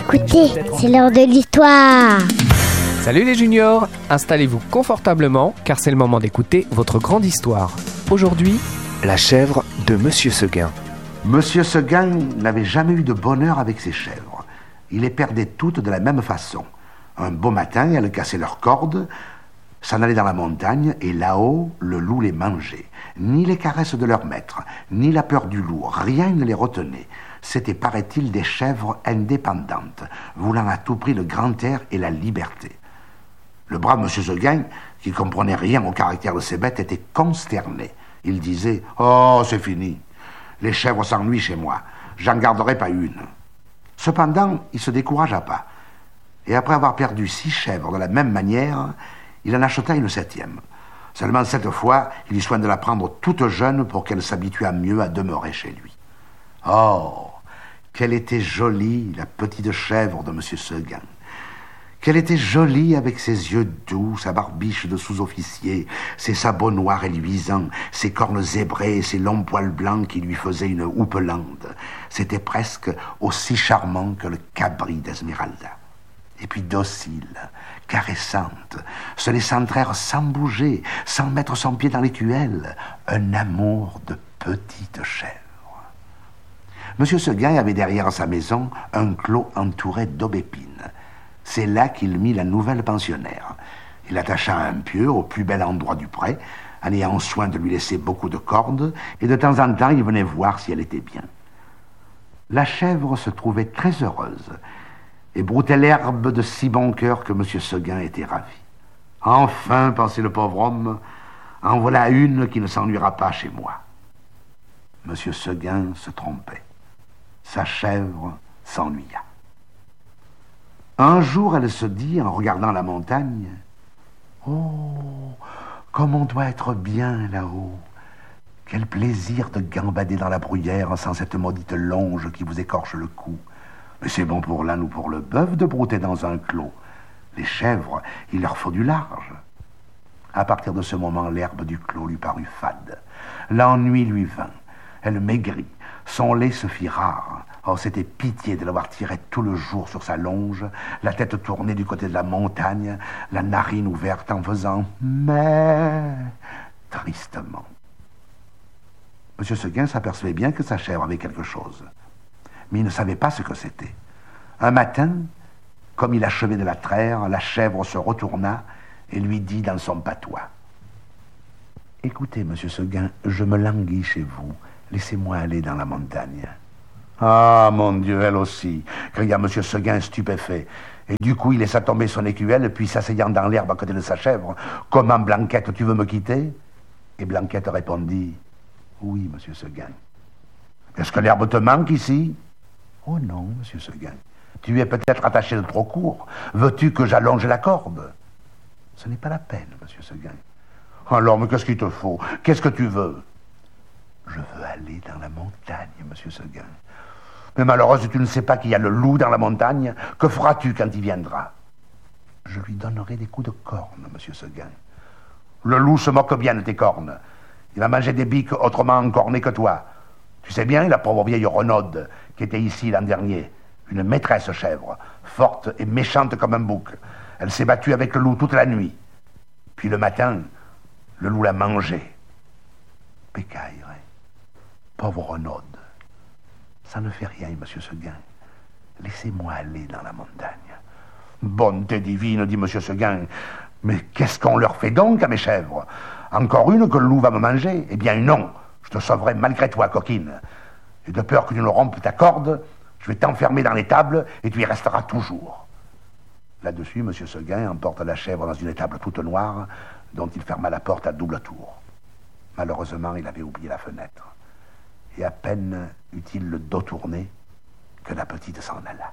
Écoutez, c'est l'heure de l'histoire. Salut les juniors, installez-vous confortablement car c'est le moment d'écouter votre grande histoire. Aujourd'hui, la chèvre de Monsieur Seguin. Monsieur Seguin n'avait jamais eu de bonheur avec ses chèvres. Il les perdait toutes de la même façon. Un beau matin, elles cassaient leurs cordes, s'en allaient dans la montagne et là-haut, le loup les mangeait. Ni les caresses de leur maître, ni la peur du loup, rien ne les retenait. C'étaient, paraît-il, des chèvres indépendantes, voulant à tout prix le grand air et la liberté. Le brave monsieur Seguin, qui comprenait rien au caractère de ces bêtes, était consterné. Il disait « Oh, c'est fini. Les chèvres s'ennuient chez moi. J'en garderai pas une. » Cependant, il se découragea pas. Et après avoir perdu 6 chèvres de la même manière, il en acheta une 7e. Seulement cette fois, il eut soin de la prendre toute jeune pour qu'elle s'habituât mieux à demeurer chez lui. Oh, qu'elle était jolie, la petite chèvre de monsieur Seguin. Qu'elle était jolie avec ses yeux doux, sa barbiche de sous-officier, ses sabots noirs et luisants, ses cornes zébrées et ses longs poils blancs qui lui faisaient une houppelande. C'était presque aussi charmant que le cabri d'Esmeralda. Et puis docile, caressante, se laissant traire sans bouger, sans mettre son pied dans l'écuelle. Un amour de petite chèvre. Monsieur Seguin avait derrière sa maison un clos entouré d'aubépines. C'est là qu'il mit la nouvelle pensionnaire. Il attacha un pieu au plus bel endroit du pré, en ayant soin de lui laisser beaucoup de cordes, et de temps en temps, il venait voir si elle était bien. La chèvre se trouvait très heureuse, et broutait l'herbe de si bon cœur que monsieur Seguin était ravi. Enfin, pensait le pauvre homme, en voilà une qui ne s'ennuiera pas chez moi. Monsieur Seguin se trompait. Sa chèvre s'ennuya. Un jour, elle se dit, en regardant la montagne, « Oh, comme on doit être bien là-haut! Quel plaisir de gambader dans la bruyère sans cette maudite longe qui vous écorche le cou! Mais c'est bon pour l'âne ou pour le bœuf de brouter dans un clos. Les chèvres, il leur faut du large. » À partir de ce moment, l'herbe du clos lui parut fade. L'ennui lui vint. Elle maigrit. Son lait se fit rare. Oh, c'était pitié de l'avoir tiré tout le jour sur sa longe, la tête tournée du côté de la montagne, la narine ouverte en faisant « mais » tristement. Monsieur Seguin s'apercevait bien que sa chèvre avait quelque chose, mais il ne savait pas ce que c'était. Un matin, comme il achevait de la traire, la chèvre se retourna et lui dit dans son patois « Écoutez, monsieur Seguin, je me languis chez vous. Laissez-moi aller dans la montagne. » « Ah, mon Dieu, elle aussi !» cria monsieur Seguin stupéfait. Et du coup, il laissa tomber son écuelle, puis s'asseyant dans l'herbe à côté de sa chèvre. « Comment, Blanquette, tu veux me quitter ?» Et Blanquette répondit « Oui, monsieur Seguin. »« Est-ce que l'herbe te manque ici ?»« Oh non, monsieur Seguin. Tu es peut-être attaché de trop court. Veux-tu que j'allonge la corde ?»« Ce n'est pas la peine, monsieur Seguin. »« Alors, mais qu'est-ce qu'il te faut? Qu'est-ce que tu veux ?»« Je veux aller dans la montagne, monsieur Seguin. » « Mais malheureuse, tu ne sais pas qu'il y a le loup dans la montagne. Que feras-tu quand il viendra ?»« Je lui donnerai des coups de corne, monsieur Seguin. »« Le loup se moque bien de tes cornes. Il a mangé des biques autrement encornées que toi. Tu sais bien, la pauvre vieille Renaude qui était ici l'an dernier, une maîtresse chèvre, forte et méchante comme un bouc. Elle s'est battue avec le loup toute la nuit. Puis le matin, le loup l'a mangée. Pécaille, hein. Pauvre Renaude. Ça ne fait rien, monsieur Seguin. Laissez-moi aller dans la montagne. »« Bonté divine, dit monsieur Seguin. Mais qu'est-ce qu'on leur fait donc à mes chèvres? Encore une que le loup va me manger? Eh bien non, je te sauverai malgré toi, coquine. Et de peur que tu ne rompes ta corde, je vais t'enfermer dans l'étable et tu y resteras toujours. » Là-dessus, monsieur Seguin emporte la chèvre dans une étable toute noire, dont il ferma la porte à double tour. Malheureusement, il avait oublié la fenêtre. Et à peine eut-il le dos tourné que la petite s'en alla.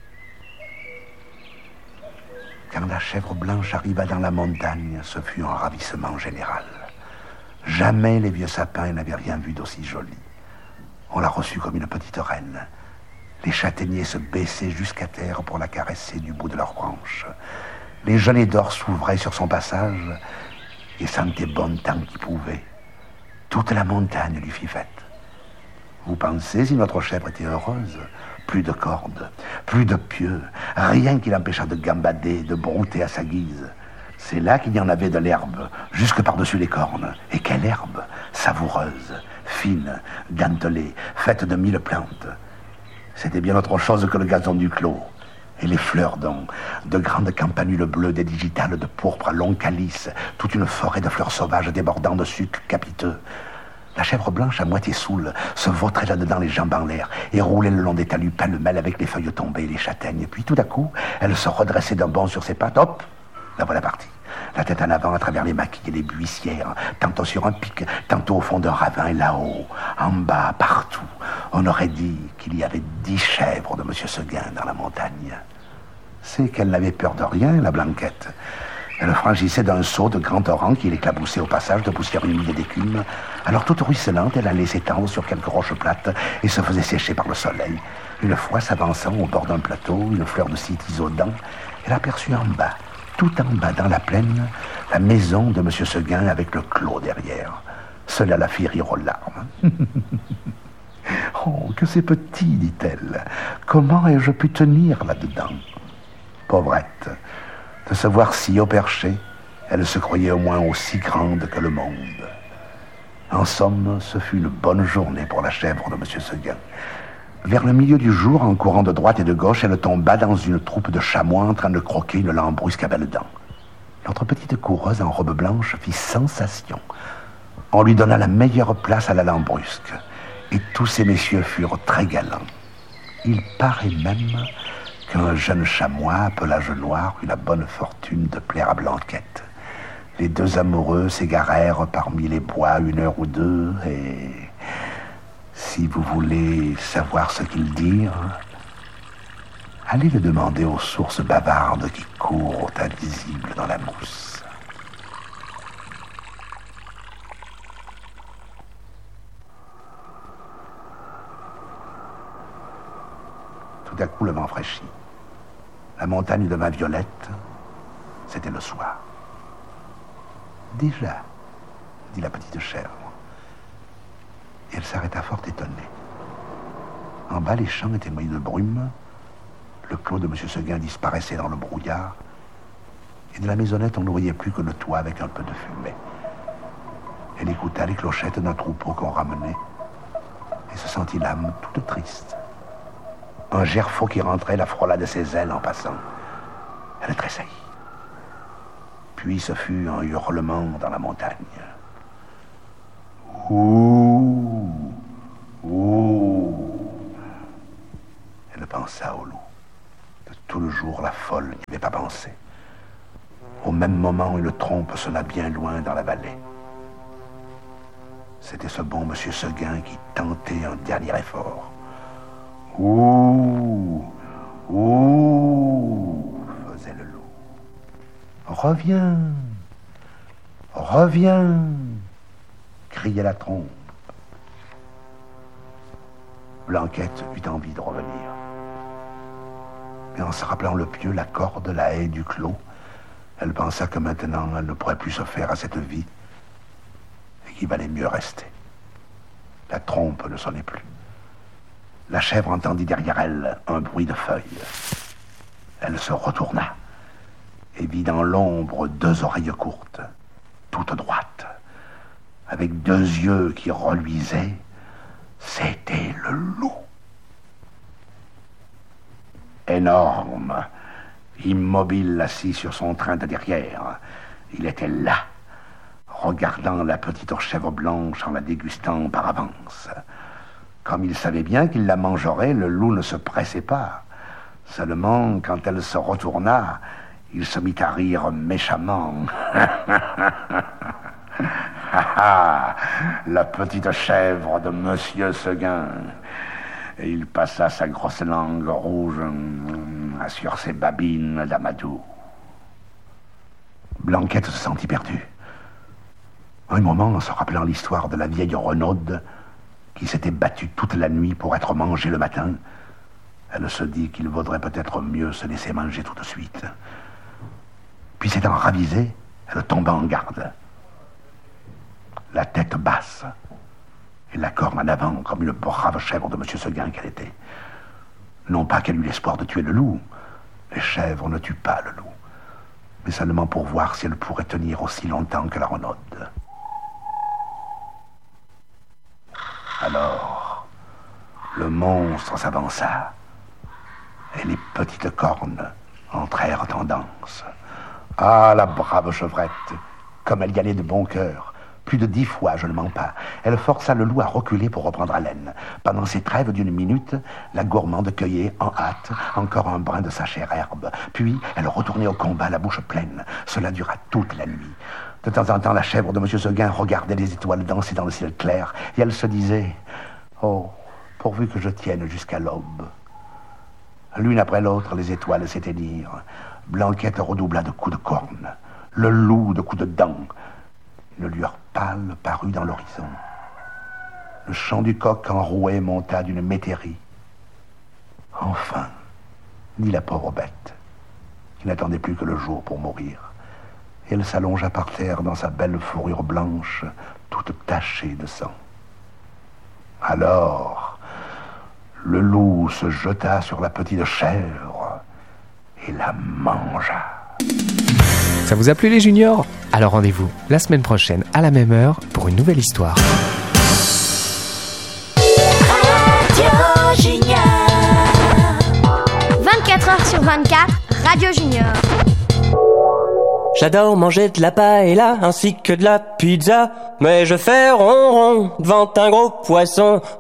Quand la chèvre blanche arriva dans la montagne, ce fut un ravissement général. Jamais les vieux sapins n'avaient rien vu d'aussi joli. On la reçut comme une petite reine. Les châtaigniers se baissaient jusqu'à terre pour la caresser du bout de leurs branches. Les genêts d'or s'ouvraient sur son passage et sentaient bon tant qu'ils pouvaient. Toute la montagne lui fit fête. Vous pensez si notre chèvre était heureuse? Plus de cordes, plus de pieux, rien qui l'empêchât de gambader, de brouter à sa guise. C'est là qu'il y en avait de l'herbe, jusque par-dessus les cornes. Et quelle herbe, savoureuse, fine, dentelée, faite de 1000 plantes. C'était bien autre chose que le gazon du clos. Et les fleurs donc, de grandes campanules bleues, des digitales de pourpre à longs calices, toute une forêt de fleurs sauvages débordant de sucre capiteux. La chèvre blanche, à moitié saoule, se vautrait là-dedans les jambes en l'air et roulait le long des talus pêle-mêle avec les feuilles tombées et les châtaignes. Puis tout à coup, elle se redressait d'un bond sur ses pattes. Hop, la voilà partie. La tête en avant à travers les maquis et les buissières, tantôt sur un pic, tantôt au fond d'un ravin, et là-haut, en bas, partout. On aurait dit qu'il y avait 10 chèvres de M. Seguin dans la montagne. C'est qu'elle n'avait peur de rien, la Blanquette. Elle franchissait d'un saut de grand torrent qui l'éclaboussait au passage de poussière humide et d'écume. Alors toute ruisselante, elle allait s'étendre sur quelques roches plates et se faisait sécher par le soleil. Une fois s'avançant au bord d'un plateau, une fleur de cytis aux dents, elle aperçut en bas, tout en bas dans la plaine, la maison de M. Seguin avec le clos derrière. Cela la fit rire aux larmes. Oh, que c'est petit, dit-elle. Comment ai-je pu tenir là-dedans? Pauvrette, de se voir si haut perché, elle se croyait au moins aussi grande que le monde. En somme, ce fut une bonne journée pour la chèvre de M. Seguin. Vers le milieu du jour, en courant de droite et de gauche, elle tomba dans une troupe de chamois en train de croquer une lambrusque à belles dents. Notre petite coureuse en robe blanche fit sensation. On lui donna la meilleure place à la lambrusque, et tous ces messieurs furent très galants. Il paraît même qu'un jeune chamois, à pelage noir, eut la bonne fortune de plaire à Blanquette. Les deux amoureux s'égarèrent parmi les bois 1 heure ou 2, et si vous voulez savoir ce qu'ils dirent, allez le demander aux sources bavardes qui courent invisibles dans la mousse. Tout à coup, le vent fraîchit. La montagne devint violette. C'était le soir. Déjà, dit la petite chèvre. Et elle s'arrêta fort étonnée. En bas, les champs étaient mouillés de brume. Le clos de M. Seguin disparaissait dans le brouillard. Et de la maisonnette, on ne voyait plus que le toit avec un peu de fumée. Elle écouta les clochettes d'un troupeau qu'on ramenait et se sentit l'âme toute triste. Un gerfaut qui rentrait la frôla de ses ailes en passant. Elle tressaillit. Puis ce fut un hurlement dans la montagne. Ouh, ouh. Elle pensa au loup. De tout le jour, la folle n'y avait pas pensé. Au même moment, une trompe sonna bien loin dans la vallée. C'était ce bon monsieur Seguin qui tentait un dernier effort. Ouh, ouh, faisait le loup. Reviens, reviens, criait la trompe. Blanquette eut envie de revenir. Mais en se rappelant le pieu, la corde, la haie du clos, elle pensa que maintenant elle ne pourrait plus se faire à cette vie et qu'il valait mieux rester. La trompe ne sonnait plus. La chèvre entendit derrière elle un bruit de feuilles. Elle se retourna et vit dans l'ombre 2 oreilles courtes, toutes droites, avec 2 yeux qui reluisaient. C'était le loup. Énorme, immobile, assis sur son train de derrière, il était là, regardant la petite chèvre blanche en la dégustant par avance. Comme il savait bien qu'il la mangerait, le loup ne se pressait pas. Seulement, quand elle se retourna, il se mit à rire méchamment. La petite chèvre de Monsieur Seguin. Et il passa sa grosse langue rouge sur ses babines d'amadou. Blanquette se sentit perdue. Un moment, en se rappelant l'histoire de la vieille Renaude, qui s'était battue toute la nuit pour être mangée le matin, elle se dit qu'il vaudrait peut-être mieux se laisser manger tout de suite. Puis s'étant ravisée, elle tomba en garde. La tête basse et la corne en avant, comme une brave chèvre de M. Seguin qu'elle était. Non pas qu'elle eût l'espoir de tuer le loup. Les chèvres ne tuent pas le loup, mais seulement pour voir si elle pourrait tenir aussi longtemps que la renaude. Alors, le monstre s'avança, et les petites cornes entrèrent en danse. Ah, la brave chevrette, comme elle y allait de bon cœur. Plus de 10 fois, je ne mens pas. Elle força le loup à reculer pour reprendre haleine. Pendant ces trêves d'une minute, la gourmande cueillait en hâte encore un brin de sa chère herbe. Puis, elle retournait au combat, la bouche pleine. Cela dura toute la nuit. De temps en temps, la chèvre de M. Seguin regardait les étoiles danser dans le ciel clair, et elle se disait « Oh, pourvu que je tienne jusqu'à l'aube !» L'une après l'autre, les étoiles s'éteignirent. Blanquette redoubla de coups de corne, le loup de coups de dents. Une lueur pâle parut dans l'horizon. Le chant du coq enroué monta d'une métairie. Enfin, dit la pauvre bête, qui n'attendait plus que le jour pour mourir. Et elle s'allongea par terre dans sa belle fourrure blanche, toute tachée de sang. Alors, le loup se jeta sur la petite chèvre et la mangea. Ça vous a plu les juniors ? Alors rendez-vous la semaine prochaine à la même heure pour une nouvelle histoire. Radio Junior. 24 heures sur 24, Radio Junior. J'adore manger de la paella ainsi que de la pizza, mais je fais ronron devant un gros poisson.